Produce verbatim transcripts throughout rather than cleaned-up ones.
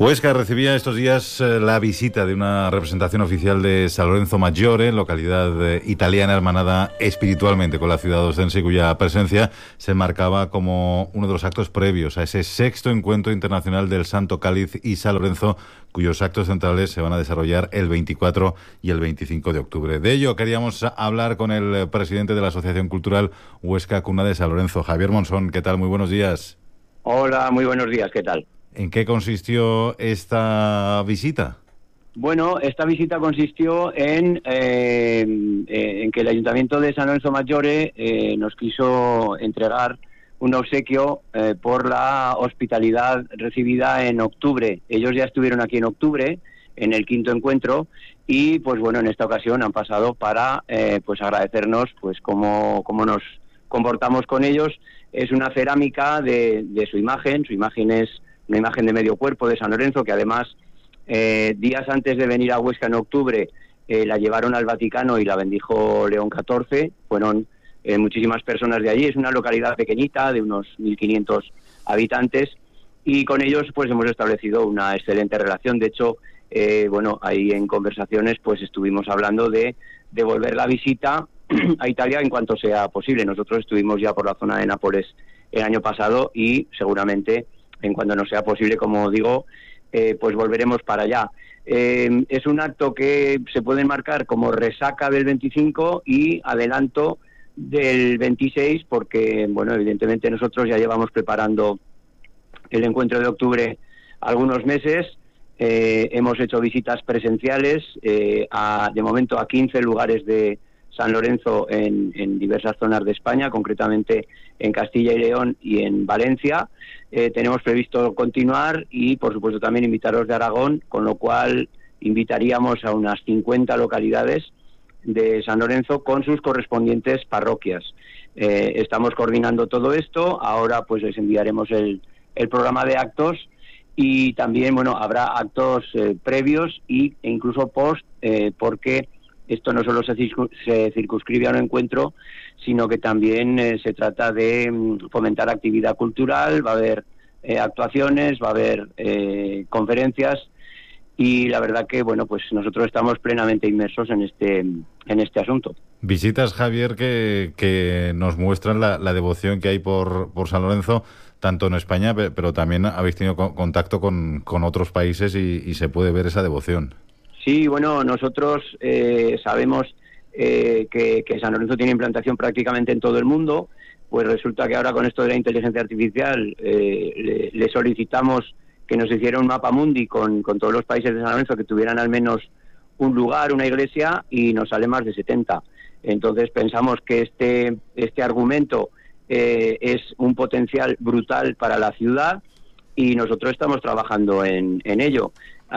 Huesca recibía estos días eh, la visita de una representación oficial de San Lorenzo Maggiore, localidad eh, italiana hermanada espiritualmente con la ciudad ostense, cuya presencia se marcaba como uno de los actos previos a ese sexto encuentro internacional del Santo Cáliz y San Lorenzo, cuyos actos centrales se van a desarrollar el veinticuatro y el veinticinco de octubre. De ello queríamos hablar con el presidente de la Asociación Cultural Huesca Cuna de San Lorenzo, Javier Monsón. ¿Qué tal? Muy buenos días. Hola, muy buenos días. ¿Qué tal? ¿En qué consistió esta visita? Bueno, esta visita consistió en, eh, en que el Ayuntamiento de San Lorenzo Maggiore eh, nos quiso entregar un obsequio eh, por la hospitalidad recibida en octubre. Ellos ya estuvieron aquí en octubre, en el quinto encuentro, y pues bueno, en esta ocasión han pasado para eh, pues agradecernos pues cómo, cómo nos comportamos con ellos. Es una cerámica de, de su imagen, su imagen es una imagen de medio cuerpo de San Lorenzo, que además eh, días antes de venir a Huesca en octubre eh, la llevaron al Vaticano y la bendijo León catorce. Fueron eh, muchísimas personas de allí. Es una localidad pequeñita de unos mil quinientos habitantes y con ellos pues hemos establecido una excelente relación. De hecho, eh, bueno, ahí en conversaciones pues estuvimos hablando de devolver la visita a Italia en cuanto sea posible. Nosotros estuvimos ya por la zona de Nápoles el año pasado y seguramente en cuanto nos sea posible, como digo, eh, pues volveremos para allá. Eh, es un acto que se puede marcar como resaca del veinticinco y adelanto del veintiséis, porque, bueno, evidentemente nosotros ya llevamos preparando el encuentro de octubre algunos meses. Eh, hemos hecho visitas presenciales, eh, a, de momento a quince lugares de San Lorenzo en, en diversas zonas de España, concretamente en Castilla y León y en Valencia. Eh, tenemos previsto continuar y, por supuesto, también invitaros de Aragón, con lo cual invitaríamos a unas cincuenta localidades de San Lorenzo con sus correspondientes parroquias. Eh, estamos coordinando todo esto. Ahora pues les enviaremos el, el programa de actos y también, bueno, habrá actos eh, previos y, e incluso post, eh, porque esto no solo se, se circunscribe a un encuentro, sino que también eh, se trata de mm, fomentar actividad cultural. Va a haber eh, actuaciones, va a haber eh, conferencias y la verdad que, bueno, pues nosotros estamos plenamente inmersos en este en este asunto. Visitas, Javier, que, que nos muestran la, la devoción que hay por, por San Lorenzo, tanto en España, pero también habéis tenido contacto con, con otros países y, y se puede ver esa devoción. Sí, bueno, nosotros eh, sabemos eh, que, que San Lorenzo tiene implantación prácticamente en todo el mundo. Pues resulta que ahora con esto de la inteligencia artificial eh, le, le solicitamos que nos hiciera un mapa mundi con, con todos los países de San Lorenzo que tuvieran al menos un lugar, una iglesia, y nos sale más de setenta. Entonces pensamos que este, este argumento eh, es un potencial brutal para la ciudad y nosotros estamos trabajando en, en ello.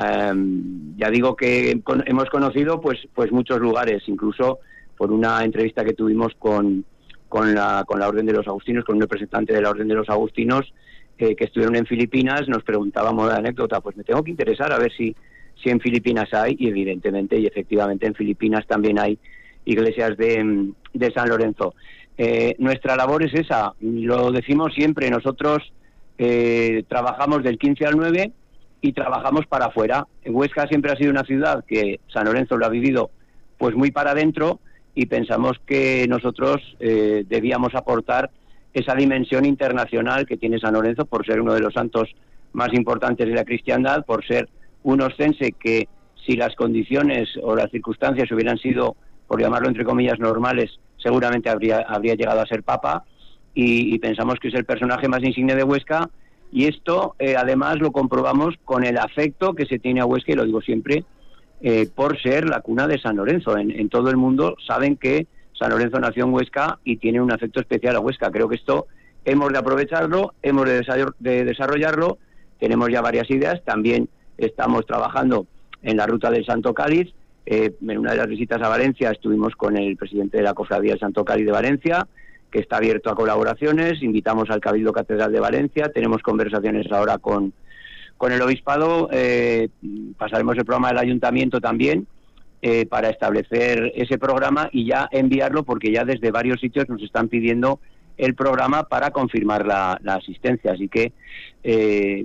Um, ya digo que con, hemos conocido pues pues muchos lugares, incluso por una entrevista que tuvimos con, con, la, con la Orden de los Agustinos, con un representante de la Orden de los Agustinos eh, que estuvieron en Filipinas. Nos preguntábamos la anécdota, pues me tengo que interesar a ver si, si en Filipinas hay, y evidentemente y efectivamente en Filipinas también hay iglesias de, de San Lorenzo. Eh, nuestra labor es esa, lo decimos siempre, nosotros eh, trabajamos del quince al nueve y trabajamos para afuera. En Huesca siempre ha sido una ciudad que San Lorenzo lo ha vivido pues muy para adentro y pensamos que nosotros eh, debíamos aportar esa dimensión internacional que tiene San Lorenzo por ser uno de los santos más importantes de la cristiandad, por ser un ostense que, si las condiciones o las circunstancias hubieran sido, por llamarlo entre comillas, normales, seguramente habría, habría llegado a ser papa, y, y pensamos que es el personaje más insigne de Huesca. Y esto, eh, además, lo comprobamos con el afecto que se tiene a Huesca, y lo digo siempre, eh, por ser la cuna de San Lorenzo. En, en todo el mundo saben que San Lorenzo nació en Huesca y tiene un afecto especial a Huesca. Creo que esto hemos de aprovecharlo, hemos de, desa- de desarrollarlo. Tenemos ya varias ideas. También estamos trabajando en la ruta del Santo Cáliz. Eh, en una de las visitas a Valencia estuvimos con el presidente de la Cofradía del Santo Cáliz de Valencia, que está abierto a colaboraciones. Invitamos al Cabildo Catedral de Valencia, tenemos conversaciones ahora con, con el Obispado, eh, pasaremos el programa del Ayuntamiento también eh, para establecer ese programa y ya enviarlo, porque ya desde varios sitios nos están pidiendo el programa para confirmar la, la asistencia. Así que eh,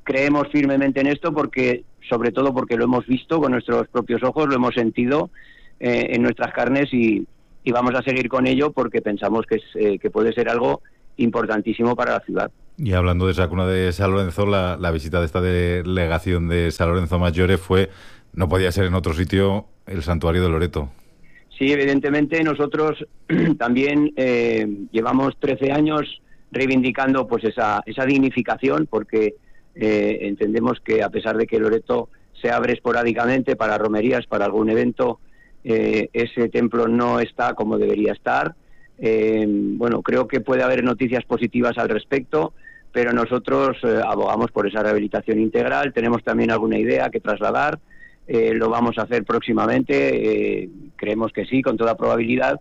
creemos firmemente en esto porque, sobre todo porque lo hemos visto con nuestros propios ojos, lo hemos sentido eh, en nuestras carnes y, y vamos a seguir con ello porque pensamos que, es, eh, que puede ser algo importantísimo para la ciudad. Y hablando de esa cuna de San Lorenzo, la, la visita de esta delegación de San Lorenzo Maggiore fue, no podía ser en otro sitio, el santuario de Loreto. Sí, evidentemente nosotros también eh, llevamos trece años reivindicando pues esa, esa dignificación porque eh, entendemos que a pesar de que Loreto se abre esporádicamente para romerías, para algún evento, eh, ese templo no está como debería estar. Eh, bueno, creo que puede haber noticias positivas al respecto, pero nosotros eh, abogamos por esa rehabilitación integral. Tenemos también alguna idea que trasladar, eh, lo vamos a hacer próximamente, eh, creemos que sí, con toda probabilidad,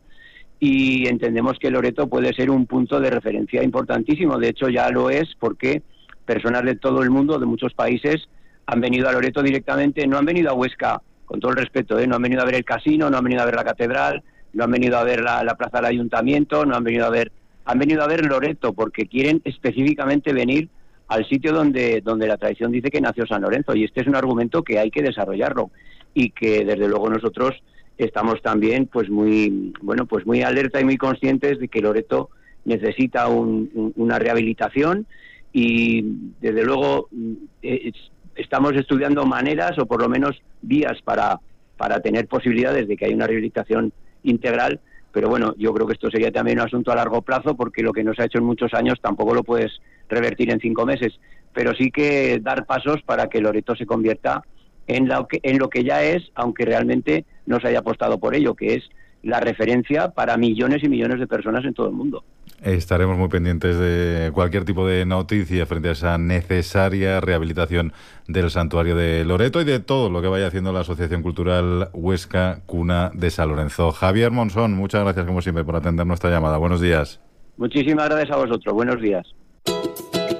y entendemos que Loreto puede ser un punto de referencia importantísimo. De hecho, ya lo es porque personas de todo el mundo, de muchos países, han venido a Loreto directamente, no han venido a Huesca, con todo el respeto, ¿eh? No han venido a ver el casino, no han venido a ver la catedral, no han venido a ver la, la plaza del ayuntamiento, no han venido a ver, han venido a ver Loreto porque quieren específicamente venir al sitio donde, donde la tradición dice que nació San Lorenzo, y este es un argumento que hay que desarrollarlo y que desde luego nosotros estamos también pues muy bueno pues muy alerta y muy conscientes de que Loreto necesita un, un, una rehabilitación, y desde luego eh, estamos estudiando maneras o por lo menos vías para, para tener posibilidades de que haya una rehabilitación integral, pero bueno, yo creo que esto sería también un asunto a largo plazo porque lo que no se ha hecho en muchos años tampoco lo puedes revertir en cinco meses, pero sí que dar pasos para que Loreto se convierta en lo que, en lo que ya es, aunque realmente no se haya apostado por ello, que es la referencia para millones y millones de personas en todo el mundo. Estaremos muy pendientes de cualquier tipo de noticia frente a esa necesaria rehabilitación del santuario de Loreto y de todo lo que vaya haciendo la Asociación Cultural Huesca Cuna de San Lorenzo. Javier Monsón, muchas gracias como siempre por atender nuestra llamada. Buenos días. Muchísimas gracias a vosotros. Buenos días.